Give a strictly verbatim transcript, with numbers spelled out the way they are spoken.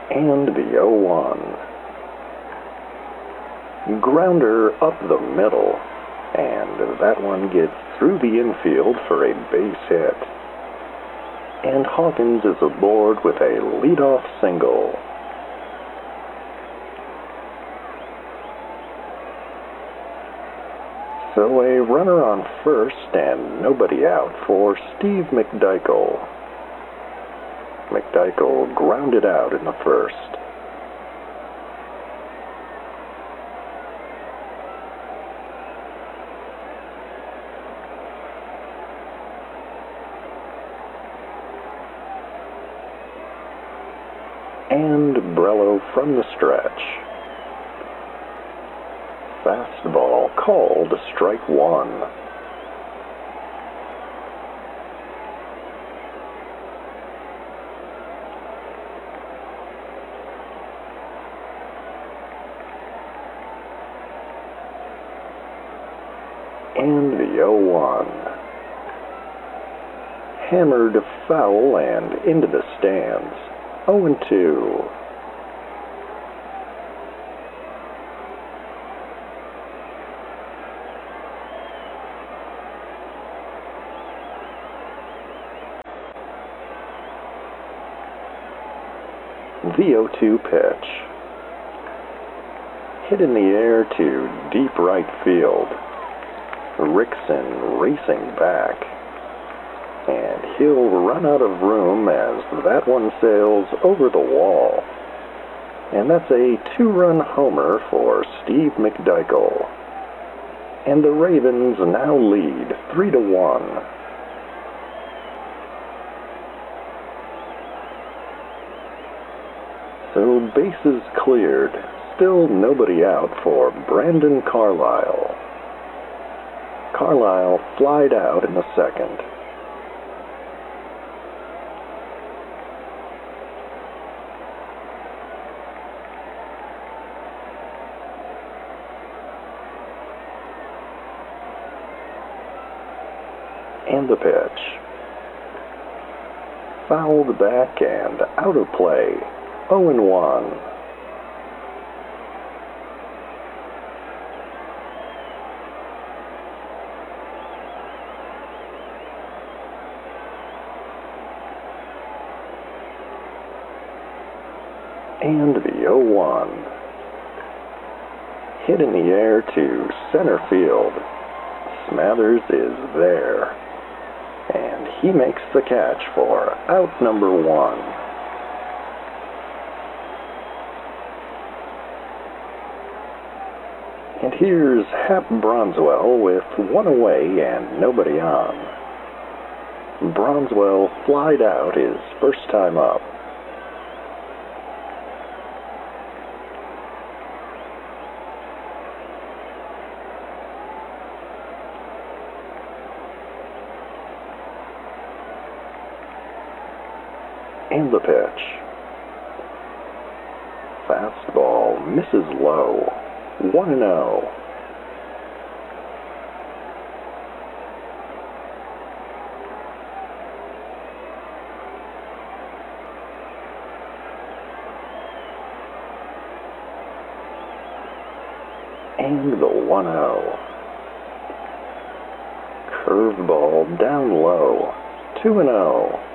And the oh one. Grounder up the middle, and that one gets through the infield for a base hit. And Hawkins is aboard with a leadoff single. So a runner on first and nobody out for Steve McDykel. McDykel grounded out in the first. And Brello from the stretch. Fastball called strike one. And the oh one. Hammered foul and into the stands. oh and two. The oh two pitch. Hit in the air to deep right field. Rickson racing back. And he'll run out of room as that one sails over the wall. And that's a two-run homer for Steve McDykel. And the Ravens now lead three to one. So bases cleared, still nobody out for Brandon Carlisle. Carlisle flied out in the second. And the pitch. Fouled back and out of play. oh and one. And the oh one. Hit in the air to center field. Smathers is there. And he makes the catch for out number one. And here's Hap Bronswell with one away and nobody on. Bronswell flied out his first time up. And the pitch. Fastball misses low. one and oh. And the one oh. Curveball down low. two and oh.